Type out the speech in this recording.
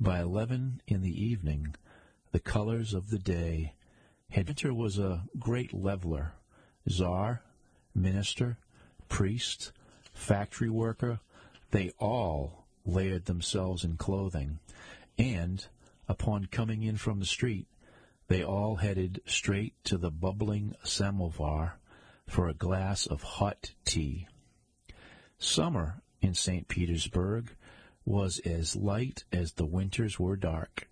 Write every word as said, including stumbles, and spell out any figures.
By eleven in the evening, the colors of the day had... Winter was a great leveler. Czar, minister, priest, factory worker, they all layered themselves in clothing, and, upon coming in from the street, they all headed straight to the bubbling samovar for a glass of hot tea. Summer in Saint Petersburg was as light as the winters were dark.